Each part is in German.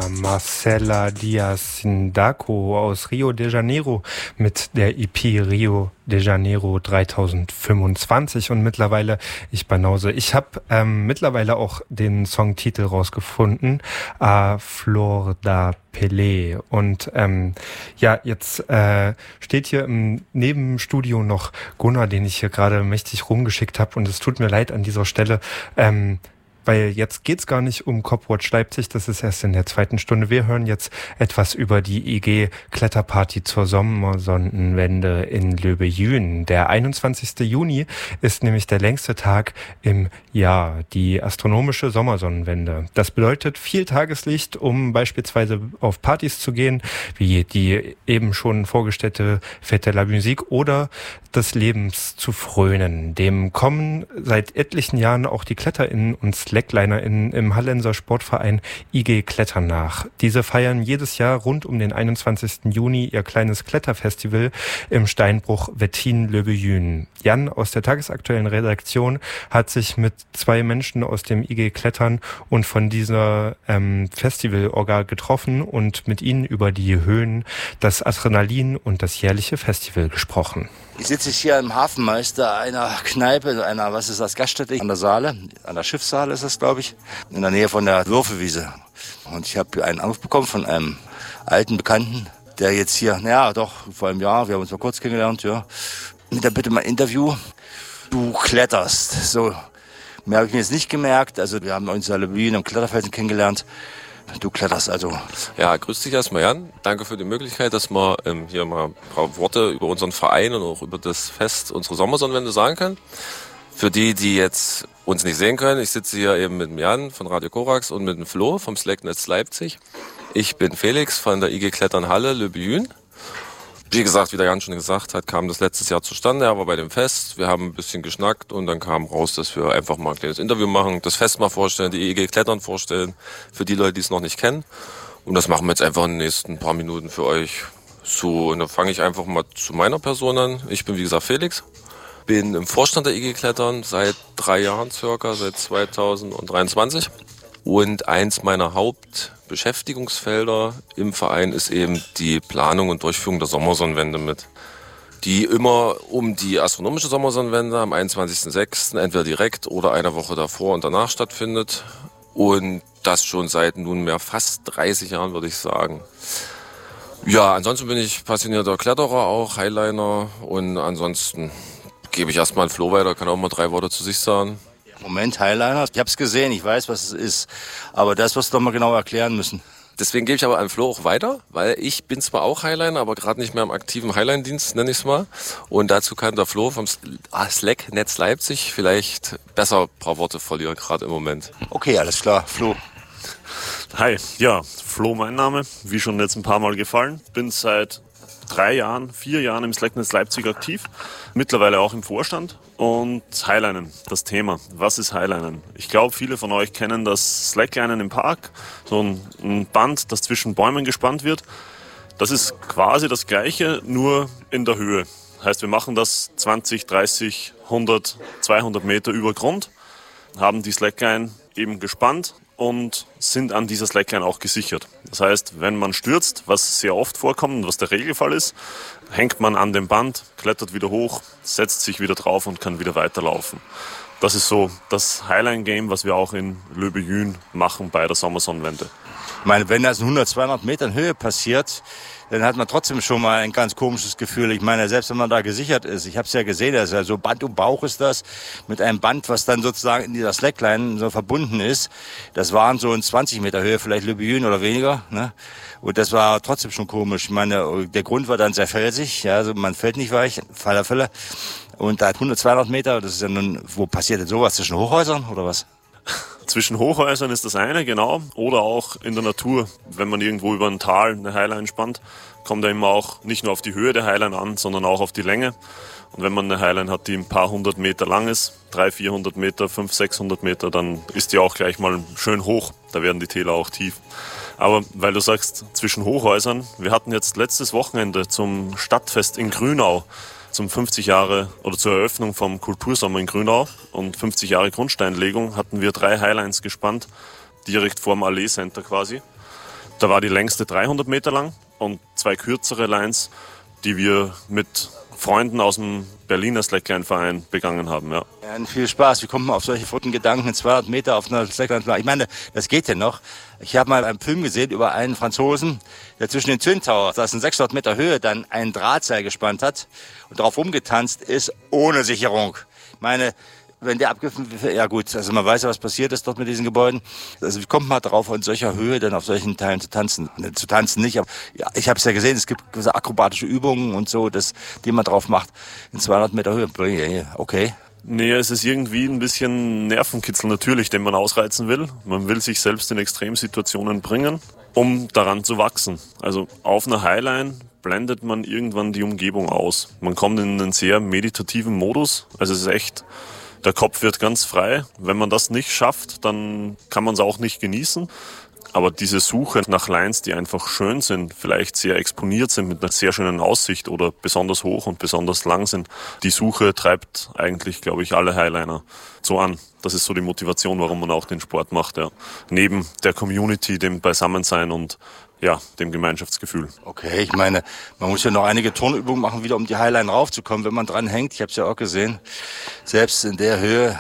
Marcela Diaz Sindaco aus Rio de Janeiro mit der EP Rio de Janeiro 3025 und mittlerweile, ich banause, ich habe mittlerweile auch den Songtitel rausgefunden, A Flor da Pelé. Und jetzt steht hier im Nebenstudio noch Gunnar, den ich hier gerade mächtig rumgeschickt habe, und es tut mir leid an dieser Stelle, weil jetzt geht's gar nicht um Copwatch Leipzig, das ist erst in der zweiten Stunde. Wir hören jetzt etwas über die IG-Kletterparty zur Sommersonnenwende in Löbejün. Der 21. Juni ist nämlich der längste Tag im Jahr, die astronomische Sommersonnenwende. Das bedeutet viel Tageslicht, um beispielsweise auf Partys zu gehen, wie die eben schon vorgestellte Fête de la Musique, oder des Lebens zu frönen. Dem kommen seit etlichen Jahren auch die KletterInnen und SlacklinerInnen im Hallenser Sportverein IG Klettern nach. Diese feiern jedes Jahr rund um den 21. Juni ihr kleines Kletterfestival im Steinbruch Wettin-Löbejün. Jan aus der tagesaktuellen Redaktion hat sich mit zwei Menschen aus dem IG Klettern und von dieser Festivalorga getroffen und mit ihnen über die Höhen, das Adrenalin und das jährliche Festival gesprochen. Ich sitze hier im Hafenmeister einer Kneipe, was ist das, Gaststätte an der Saale, an der Schiffssaale ist das, glaube ich, in der Nähe von der Würfelwiese. Und ich habe einen Anruf bekommen von einem alten Bekannten, der jetzt hier, vor einem Jahr, wir haben uns mal kurz kennengelernt, ja, mit der Bitte mal Interview. Du kletterst, so, mehr habe ich mir jetzt nicht gemerkt, also wir haben uns in der Löbejün am Kletterfelsen kennengelernt. Du kletterst also. Ja, grüß dich erstmal, Jan. Danke für die Möglichkeit, dass wir hier mal ein paar Worte über unseren Verein und auch über das Fest, unsere Sommersonnenwende sagen können. Für die jetzt uns nicht sehen können, ich sitze hier eben mit dem Jan von Radio Korax und mit dem Flo vom Slacknetz Leipzig. Ich bin Felix von der IG Klettern Halle Löbejün. Wie gesagt, wie der Jan schon gesagt hat, kam das letztes Jahr zustande. Er war bei dem Fest, wir haben ein bisschen geschnackt und dann kam raus, dass wir einfach mal ein kleines Interview machen, das Fest mal vorstellen, die IG Klettern vorstellen, für die Leute, die es noch nicht kennen. Und das machen wir jetzt einfach in den nächsten paar Minuten für euch. So, und dann fange ich einfach mal zu meiner Person an. Ich bin, wie gesagt, Felix, bin im Vorstand der IG Klettern seit 3 Jahren circa, seit 2023. Und eins meiner Hauptbeschäftigungsfelder im Verein ist eben die Planung und Durchführung der Sommersonnenwende mit. Die immer um die astronomische Sommersonnenwende am 21.06. entweder direkt oder eine Woche davor und danach stattfindet. Und das schon seit nunmehr fast 30 Jahren, würde ich sagen. Ja, ansonsten bin ich passionierter Kletterer auch, Highliner. Und ansonsten gebe ich erstmal an Flo weiter, kann auch mal 3 Worte zu sich sagen. Moment, Highliner. Ich habe es gesehen, ich weiß, was es ist. Aber das wirst du doch mal genau erklären müssen. Deswegen gebe ich aber an Flo auch weiter, weil ich bin zwar auch Highliner, aber gerade nicht mehr im aktiven Highline-Dienst, nenne ich es mal. Und dazu kann der Flo vom Slacknetz Leipzig vielleicht besser ein paar Worte verlieren, gerade im Moment. Okay, alles klar. Flo. Hi, ja, Flo mein Name, wie schon jetzt ein paar Mal gefallen. Bin seit 4 Jahren im Slacknetz Leipzig aktiv, mittlerweile auch im Vorstand. Und Highlinen, das Thema. Was ist Highlinen? Ich glaube, viele von euch kennen das Slacklinen im Park, so ein Band, das zwischen Bäumen gespannt wird. Das ist quasi das Gleiche, nur in der Höhe. Heißt, wir machen das 20, 30, 100, 200 Meter über Grund, haben die Slackline eben gespannt und sind an dieser Slackline auch gesichert. Das heißt, wenn man stürzt, was sehr oft vorkommt und was der Regelfall ist, hängt man an dem Band, klettert wieder hoch, setzt sich wieder drauf und kann wieder weiterlaufen. Das ist so das Highline-Game, was wir auch in Löbejün machen bei der Sommersonnenwende. Ich meine, wenn das in 100, 200 Metern Höhe passiert, dann hat man trotzdem schon mal ein ganz komisches Gefühl. Ich meine, selbst wenn man da gesichert ist, ich habe es ja gesehen, das ist ja so Band um Bauch ist das, mit einem Band, was dann sozusagen in dieser Slackline so verbunden ist. Das waren so in 20 Meter Höhe, vielleicht Löbejün oder weniger, ne? Und das war trotzdem schon komisch. Ich meine, der Grund war dann sehr felsig, ja, also man fällt nicht weich, Fall Fälle. Und da 100, 200 Meter, das ist ja nun, wo passiert denn sowas, zwischen Hochhäusern oder was? Zwischen Hochhäusern ist das eine, genau. Oder auch in der Natur. Wenn man irgendwo über ein Tal eine Highline spannt, kommt er immer auch nicht nur auf die Höhe der Highline an, sondern auch auf die Länge. Und wenn man eine Highline hat, die ein paar 100 Meter lang ist, 300, 400 Meter, 500, 600 Meter, dann ist die auch gleich mal schön hoch. Da werden die Täler auch tief. Aber weil du sagst, zwischen Hochhäusern, wir hatten jetzt letztes Wochenende zum Stadtfest in Grünau, zum 50 Jahre oder zur Eröffnung vom Kultursommer in Grünau und 50 Jahre Grundsteinlegung hatten wir 3 Highlines gespannt, direkt vorm Allee Center quasi. Da war die längste 300 Meter lang und 2 kürzere Lines, die wir mit Freunden aus dem Berliner Slackline-Verein begangen haben. Ja. Ja, viel Spaß. Wie kommt man auf solche verrückten Gedanken, 200 Meter auf einer Slackline? Ich meine, das geht ja noch. Ich habe mal einen Film gesehen über einen Franzosen, der zwischen den Twin Towers, das in 600 Meter Höhe, dann ein Drahtseil gespannt hat und darauf rumgetanzt ist, ohne Sicherung. Ich meine, wenn der abgefilmt wird, ja gut, also man weiß ja, was passiert ist dort mit diesen Gebäuden. Also wie kommt man darauf, in solcher Höhe dann auf solchen Teilen zu tanzen? Zu tanzen nicht, aber ja, ich habe es ja gesehen, es gibt gewisse akrobatische Übungen und so, die man drauf macht in 200 Meter Höhe. Okay. Nee, es ist irgendwie ein bisschen Nervenkitzel natürlich, den man ausreizen will. Man will sich selbst in Extremsituationen bringen, um daran zu wachsen. Also auf einer Highline blendet man irgendwann die Umgebung aus. Man kommt in einen sehr meditativen Modus. Also es ist echt, der Kopf wird ganz frei. Wenn man das nicht schafft, dann kann man es auch nicht genießen. Aber diese Suche nach Lines, die einfach schön sind, vielleicht sehr exponiert sind mit einer sehr schönen Aussicht oder besonders hoch und besonders lang sind, die Suche treibt eigentlich, glaube ich, alle Highliner so an. Das ist so die Motivation, warum man auch den Sport macht. Ja. Neben der Community, dem Beisammensein und ja, dem Gemeinschaftsgefühl. Okay, ich meine, man muss ja noch einige Turnübungen machen, wieder um die Highline raufzukommen, wenn man dran hängt. Ich habe es ja auch gesehen, selbst in der Höhe,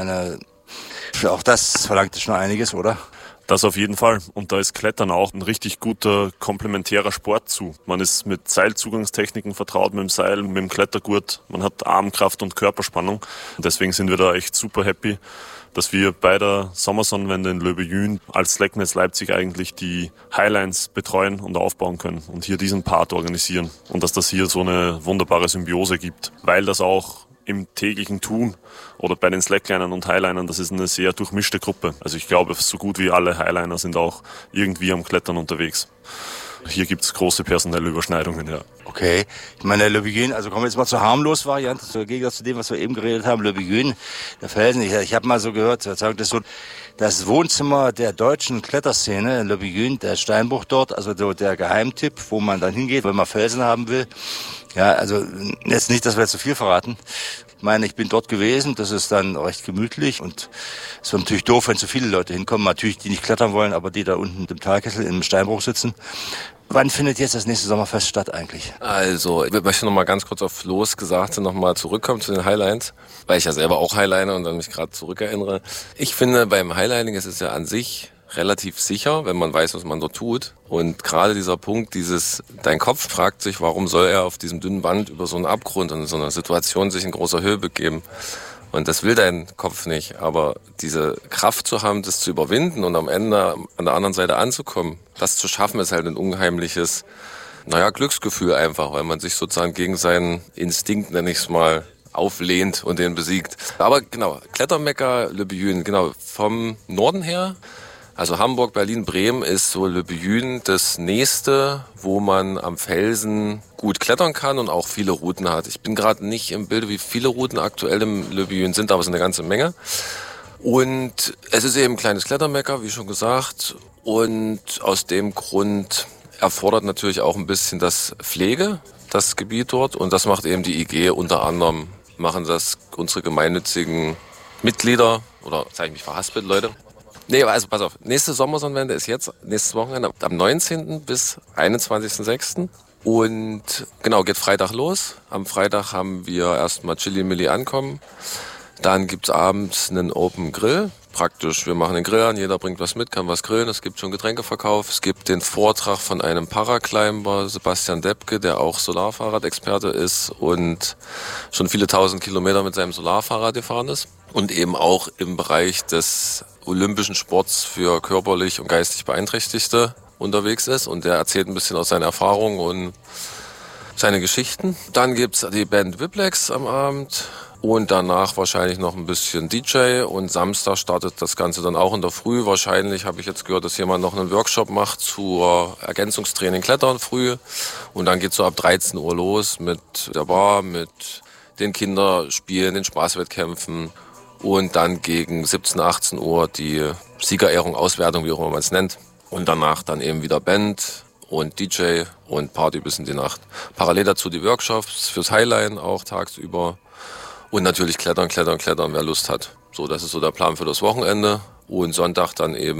auch das verlangt schon einiges, oder? Das auf jeden Fall. Und da ist Klettern auch ein richtig guter komplementärer Sport zu. Man ist mit Seilzugangstechniken vertraut, mit dem Seil, mit dem Klettergurt. Man hat Armkraft und Körperspannung. Und deswegen sind wir da echt super happy, dass wir bei der Sommersonnenwende in Löbejün als Slackness Leipzig eigentlich die Highlines betreuen und aufbauen können und hier diesen Part organisieren. Und dass das hier so eine wunderbare Symbiose gibt, weil das auch im täglichen Tun oder bei den Slacklinern und Highlinern, das ist eine sehr durchmischte Gruppe. Also ich glaube, so gut wie alle Highliner sind auch irgendwie am Klettern unterwegs. Hier gibt's große personelle Überschneidungen, ja. Okay, ich meine, Löbejün, also kommen wir jetzt mal zur Harmlos-Variante, im Gegensatz zu dem, was wir eben geredet haben, Löbejün, der Felsen. Ich habe mal so gehört, das ist so das Wohnzimmer der deutschen Kletterszene, Löbejün, der Steinbruch dort, also so der Geheimtipp, wo man dann hingeht, wenn man Felsen haben will. Ja, also jetzt nicht, dass wir jetzt zu viel verraten. Ich meine, ich bin dort gewesen, das ist dann recht gemütlich und es wird natürlich doof, wenn zu viele Leute hinkommen, natürlich die nicht klettern wollen, aber die da unten im Talkessel im Steinbruch sitzen. Wann findet jetzt das nächste Sommerfest statt eigentlich? Also, ich möchte noch mal ganz kurz auf Flo's Gesagte noch mal zurückkommen zu den Highlines, weil ich ja selber auch Highliner und dann mich gerade zurückerinnere. Ich finde, beim Highlining ist es ja an sich relativ sicher, wenn man weiß, was man dort tut. Und gerade dieser Punkt, dein Kopf fragt sich, warum soll er auf diesem dünnen Band über so einen Abgrund und in so einer Situation sich in großer Höhe begeben? Und das will dein Kopf nicht. Aber diese Kraft zu haben, das zu überwinden und am Ende an der anderen Seite anzukommen, das zu schaffen, ist halt ein unheimliches, Glücksgefühl einfach, weil man sich sozusagen gegen seinen Instinkt, nenne ich es mal, auflehnt und den besiegt. Aber genau, Klettermecker, Löbejün, genau, vom Norden her, also Hamburg, Berlin, Bremen ist so Löbejün das nächste, wo man am Felsen gut klettern kann und auch viele Routen hat. Ich bin gerade nicht im Bilde, wie viele Routen aktuell im Löbejün sind, aber es sind eine ganze Menge. Und es ist eben ein kleines Klettermecker, wie schon gesagt. Und aus dem Grund erfordert natürlich auch ein bisschen das Pflege, das Gebiet dort. Und das macht eben die IG unter anderem, machen das unsere gemeinnützigen Mitglieder, oder sage ich mich verhaspelt, Leute. Nee, also pass auf, nächste Sommersonnenwende ist jetzt, nächstes Wochenende, am 19. bis 21.06. Und genau, geht Freitag los. Am Freitag haben wir erstmal Chili-Milli ankommen. Dann gibt's abends einen Open Grill. Praktisch, wir machen den Grill an, jeder bringt was mit, kann was grillen. Es gibt schon Getränkeverkauf. Es gibt den Vortrag von einem Paraclimber, Sebastian Debke, der auch Solarfahrradexperte ist und schon viele 1000 Kilometer mit seinem Solarfahrrad gefahren ist. Und eben auch im Bereich des olympischen Sports für körperlich und geistig Beeinträchtigte unterwegs ist. Und der erzählt ein bisschen aus seinen Erfahrungen und seine Geschichten. Dann gibt's die Band Whiplex am Abend. Und danach wahrscheinlich noch ein bisschen DJ und Samstag startet das Ganze dann auch in der Früh. Wahrscheinlich habe ich jetzt gehört, dass jemand noch einen Workshop macht zur Ergänzungstraining Klettern früh. Und dann geht's so ab 13 Uhr los mit der Bar, mit den Kinderspielen, den Spaßwettkämpfen. Und dann gegen 17, 18 Uhr die Siegerehrung, Auswertung, wie auch immer man es nennt. Und danach dann eben wieder Band und DJ und Party bis in die Nacht. Parallel dazu die Workshops fürs Highline auch tagsüber. Und natürlich klettern, wer Lust hat. So, das ist so der Plan für das Wochenende. Und Sonntag dann eben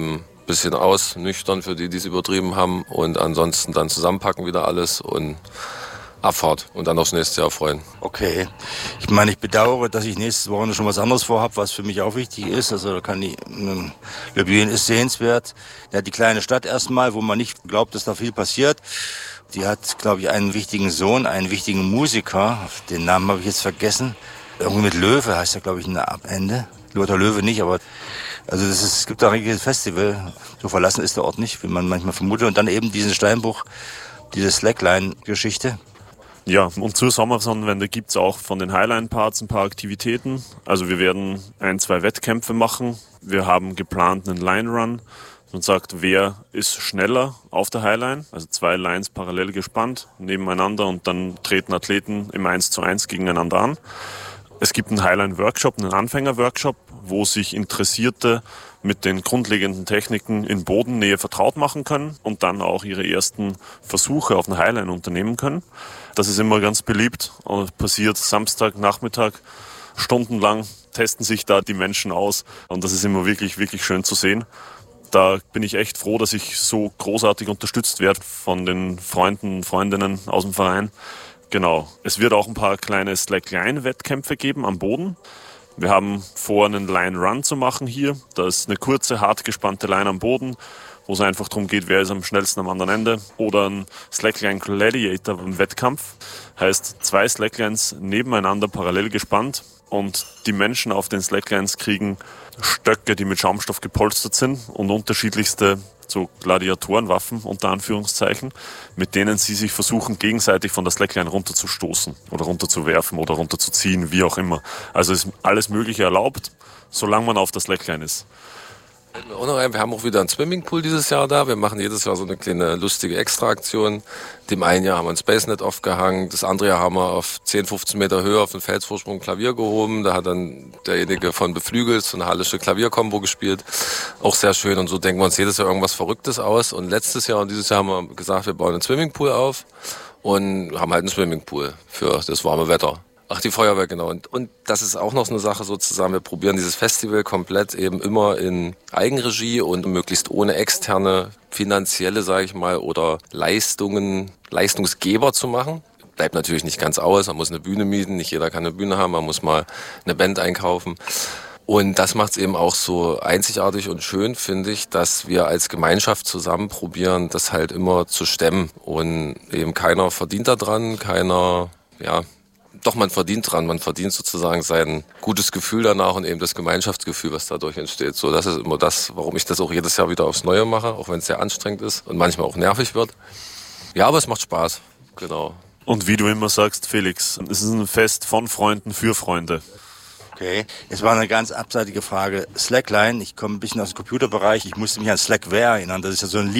bisschen ausnüchtern für die es übertrieben haben und ansonsten dann zusammenpacken wieder alles und Abfahrt und dann aufs nächste Jahr freuen. Okay. Ich meine, ich bedauere, dass ich nächstes Wochenende schon was anderes vorhabe, was für mich auch wichtig ist. Also da kann Le Buen ist sehenswert. Der hat die kleine Stadt erstmal, wo man nicht glaubt, dass da viel passiert. Die hat, glaube ich, einen wichtigen Sohn, einen wichtigen Musiker. Den Namen habe ich jetzt vergessen. Irgendwie mit Löwe heißt er, glaube ich, am Ende. Lothar Löwe nicht, aber also es gibt da ein richtiges Festival. So verlassen ist der Ort nicht, wie man manchmal vermutet. Und dann eben diesen Steinbruch, diese Slackline-Geschichte. Ja, und zur Sommersonnenwende gibt's auch von den Highline-Parts ein paar Aktivitäten. Also wir werden 1-2 Wettkämpfe machen. Wir haben geplant einen Line-Run. Man sagt, wer ist schneller auf der Highline? Also 2 Lines parallel gespannt, nebeneinander und dann treten Athleten im 1:1 gegeneinander an. Es gibt einen Highline-Workshop, einen Anfänger-Workshop, wo sich Interessierte mit den grundlegenden Techniken in Bodennähe vertraut machen können und dann auch ihre ersten Versuche auf einer Highline unternehmen können. Das ist immer ganz beliebt und passiert Samstagnachmittag. Stundenlang testen sich da die Menschen aus und das ist immer wirklich, wirklich schön zu sehen. Da bin ich echt froh, dass ich so großartig unterstützt werde von den Freunden und Freundinnen aus dem Verein. Genau. Es wird auch ein paar kleine Slackline-Wettkämpfe geben am Boden. Wir haben vor, einen Line-Run zu machen hier. Da ist eine kurze, hart gespannte Line am Boden, wo es einfach darum geht, wer ist am schnellsten am anderen Ende. Oder ein Slackline Gladiator im Wettkampf. Heißt 2 Slacklines nebeneinander parallel gespannt. Und die Menschen auf den Slacklines kriegen Stöcke, die mit Schaumstoff gepolstert sind und unterschiedlichste so Gladiatorenwaffen unter Anführungszeichen, mit denen sie sich versuchen, gegenseitig von der Slackline runterzustoßen oder runterzuwerfen oder runterzuziehen, wie auch immer. Also ist alles Mögliche erlaubt, solange man auf der Slackline ist. Wir haben auch wieder einen Swimmingpool dieses Jahr da. Wir machen jedes Jahr so eine kleine lustige Extraaktion. Dem einen Jahr haben wir ein SpaceNet aufgehangen, das andere Jahr haben wir auf 10, 15 Meter Höhe auf den Felsvorsprung Klavier gehoben. Da hat dann derjenige von Beflügelt so eine hallische Klavierkombo gespielt. Auch sehr schön und so denken wir uns jedes Jahr irgendwas Verrücktes aus. Und letztes Jahr und dieses Jahr haben wir gesagt, wir bauen einen Swimmingpool auf und haben halt einen Swimmingpool für das warme Wetter. Ach, die Feuerwehr, genau. Und das ist auch noch so eine Sache sozusagen. Wir probieren dieses Festival komplett eben immer in Eigenregie und möglichst ohne externe finanzielle, sage ich mal, oder Leistungsgeber zu machen. Bleibt natürlich nicht ganz aus. Man muss eine Bühne mieten. Nicht jeder kann eine Bühne haben. Man muss mal eine Band einkaufen. Und das macht es eben auch so einzigartig und schön, finde ich, dass wir als Gemeinschaft zusammen probieren, das halt immer zu stemmen. Und eben keiner verdient da dran, doch, man verdient dran. Man verdient sozusagen sein gutes Gefühl danach und eben das Gemeinschaftsgefühl, was dadurch entsteht. So, das ist immer das, warum ich das auch jedes Jahr wieder aufs Neue mache, auch wenn es sehr anstrengend ist und manchmal auch nervig wird. Ja, aber es macht Spaß. Genau. Und wie du immer sagst, Felix, es ist ein Fest von Freunden für Freunde. Okay, jetzt war eine ganz abseitige Frage. Slackline, ich komme ein bisschen aus dem Computerbereich, ich musste mich an Slackware erinnern, das ist ja so eine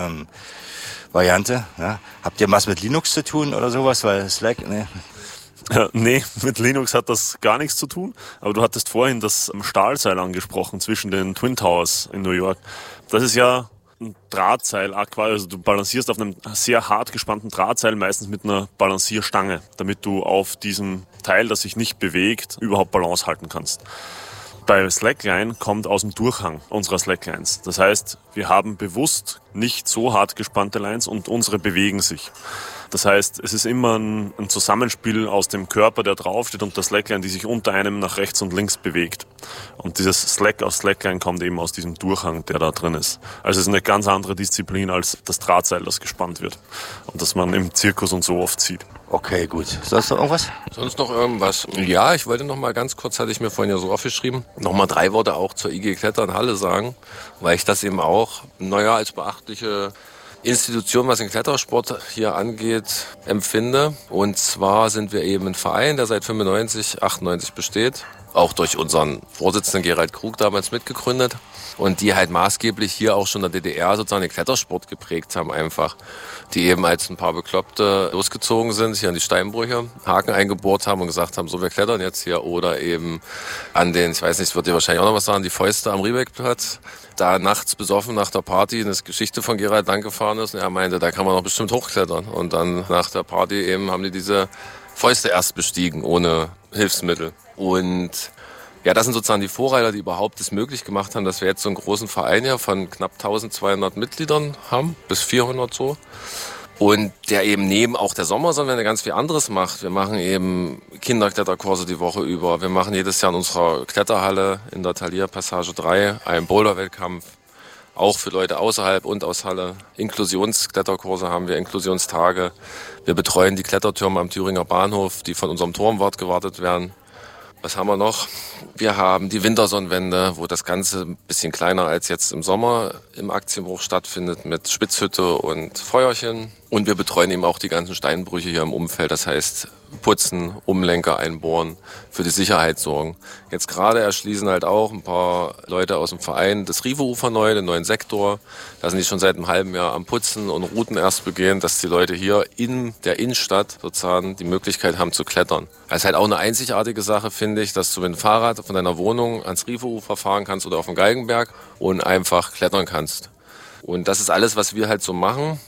Linux-Variante. Ja. Habt ihr was mit Linux zu tun oder sowas? Weil Slack, ne? Ja, nee, mit Linux hat das gar nichts zu tun. Aber du hattest vorhin das Stahlseil angesprochen zwischen den Twin Towers in New York. Das ist ja ein Drahtseil, also du balancierst auf einem sehr hart gespannten Drahtseil, meistens mit einer Balancierstange, damit du auf diesem Teil, das sich nicht bewegt, überhaupt Balance halten kannst. Bei Slackline kommt aus dem Durchhang unserer Slacklines. Das heißt, wir haben bewusst nicht so hart gespannte Lines und unsere bewegen sich. Das heißt, es ist immer ein Zusammenspiel aus dem Körper, der draufsteht, und der Slackline, die sich unter einem nach rechts und links bewegt. Und dieses Slack aus Slackline kommt eben aus diesem Durchhang, der da drin ist. Also es ist eine ganz andere Disziplin als das Drahtseil, das gespannt wird. Und das man im Zirkus und so oft sieht. Okay, gut. Sonst noch irgendwas? Sonst noch irgendwas? Ja, ich wollte noch mal ganz kurz, hatte ich mir vorhin ja so aufgeschrieben, noch mal 3 Worte auch zur IG Klettern Halle sagen, weil ich das eben auch, als beachtliche Institution, was den Klettersport hier angeht, empfinde. Und zwar sind wir eben ein Verein, der seit 95, 98 besteht. Auch durch unseren Vorsitzenden Gerald Krug damals mitgegründet. Und die halt maßgeblich hier auch schon in der DDR sozusagen den Klettersport geprägt haben einfach. Die eben als ein paar Bekloppte losgezogen sind, hier an die Steinbrüche, Haken eingebohrt haben und gesagt haben, so, wir klettern jetzt hier. Oder eben an den, ich weiß nicht, es wird dir wahrscheinlich auch noch was sagen, die Fäuste am Riebeckplatz. Da nachts besoffen nach der Party eine Geschichte von Gerald lang gefahren ist. Und er meinte, da kann man doch bestimmt hochklettern. Und dann nach der Party eben haben die diese Fäuste erst bestiegen, ohne Hilfsmittel. Und Ja, das sind sozusagen die Vorreiter, die überhaupt es möglich gemacht haben, dass wir jetzt so einen großen Verein hier von knapp 1200 Mitgliedern haben, bis 400 so. Und der eben neben auch der Sommersonnenwende ganz viel anderes macht. Wir machen eben Kinderkletterkurse die Woche über. Wir machen jedes Jahr in unserer Kletterhalle in der Thalia Passage 3 einen Boulderwettkampf. Auch für Leute außerhalb und aus Halle. Inklusionskletterkurse haben wir, Inklusionstage. Wir betreuen die Klettertürme am Thüringer Bahnhof, die von unserem Turmwart gewartet werden. Was haben wir noch? Wir haben die Wintersonnenwende, wo das Ganze ein bisschen kleiner als jetzt im Sommer im Aktienbruch stattfindet mit Spitzhütte und Feuerchen. Und wir betreuen eben auch die ganzen Steinbrüche hier im Umfeld. Das heißt, putzen, Umlenker einbohren, für die Sicherheit sorgen. Jetzt gerade erschließen halt auch ein paar Leute aus dem Verein das Rive-Ufer neu, den neuen Sektor. Da sind die schon seit einem halben Jahr am Putzen und Routen erst begehen, dass die Leute hier in der Innenstadt sozusagen die Möglichkeit haben zu klettern. Das ist halt auch eine einzigartige Sache, finde ich, dass du mit dem Fahrrad von deiner Wohnung ans Rive-Ufer fahren kannst oder auf den Galgenberg und einfach klettern kannst. Und das ist alles, was wir halt so machen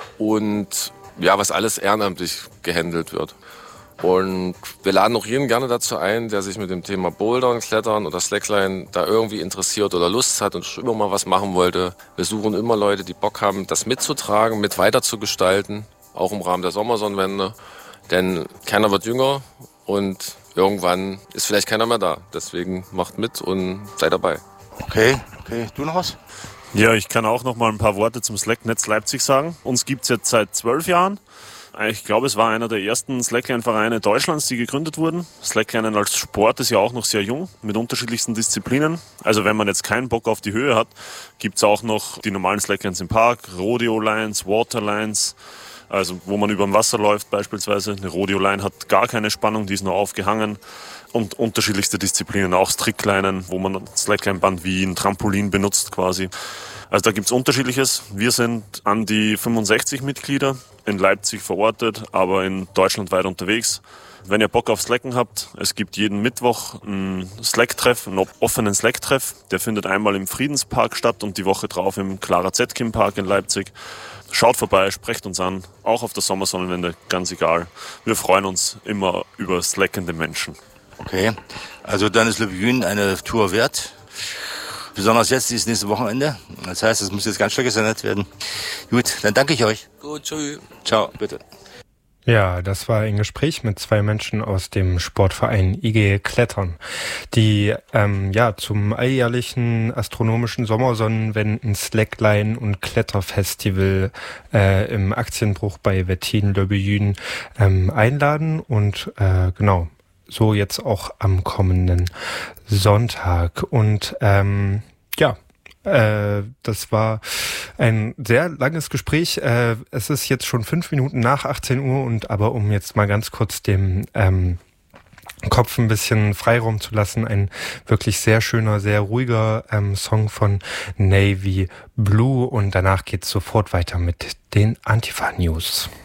und ja, was alles ehrenamtlich gehandelt wird. Und wir laden auch jeden gerne dazu ein, der sich mit dem Thema Bouldern, Klettern oder Slackline da irgendwie interessiert oder Lust hat und schon immer mal was machen wollte. Wir suchen immer Leute, die Bock haben, das mitzutragen, mit weiterzugestalten, auch im Rahmen der Sommersonnenwende. Denn keiner wird jünger und irgendwann ist vielleicht keiner mehr da. Deswegen macht mit und seid dabei. Okay. Du noch was? Ja, ich kann auch noch mal ein paar Worte zum Slacknetz Leipzig sagen. Uns gibt's jetzt seit 12 Jahren. Ich glaube, es war einer der ersten Slackline-Vereine Deutschlands, die gegründet wurden. Slackline als Sport ist ja auch noch sehr jung, mit unterschiedlichsten Disziplinen. Also wenn man jetzt keinen Bock auf die Höhe hat, gibt's auch noch die normalen Slacklines im Park, Rodeo-Lines, Waterlines, also wo man über dem Wasser läuft beispielsweise. Eine Rodeo-Line hat gar keine Spannung, die ist nur aufgehangen. Und unterschiedlichste Disziplinen, auch Strickleinen, wo man Slackline-Band wie ein Trampolin benutzt quasi. Also da gibt's Unterschiedliches. Wir sind an die 65 Mitglieder in Leipzig verortet, aber in Deutschland weit unterwegs. Wenn ihr Bock auf Slacken habt, es gibt jeden Mittwoch einen Slack-Treff, einen offenen Slack-Treff. Der findet einmal im Friedenspark statt und die Woche drauf im Clara-Zetkin-Park in Leipzig. Schaut vorbei, sprecht uns an, auch auf der Sommersonnenwende, ganz egal. Wir freuen uns immer über slackende Menschen. Okay, also dann ist Le Buyne eine Tour wert. Besonders jetzt, dieses nächste Wochenende. Das heißt, es muss jetzt ganz schnell gesendet werden. Gut, dann danke ich euch. Gut, tschüss. Ciao, bitte. Ja, das war ein Gespräch mit zwei Menschen aus dem Sportverein IG Klettern, die zum alljährlichen astronomischen Sommersonnenwenden Slackline und Kletterfestival im Aktienbruch bei Wettin-Le Buyne einladen und so jetzt auch am kommenden Sonntag. Und das war ein sehr langes Gespräch. Es ist jetzt schon 5 Minuten nach 18 Uhr aber um jetzt mal ganz kurz dem Kopf ein bisschen Freiraum zu lassen, ein wirklich sehr schöner, sehr ruhiger Song von Navy Blue und danach geht's sofort weiter mit den Antifa News.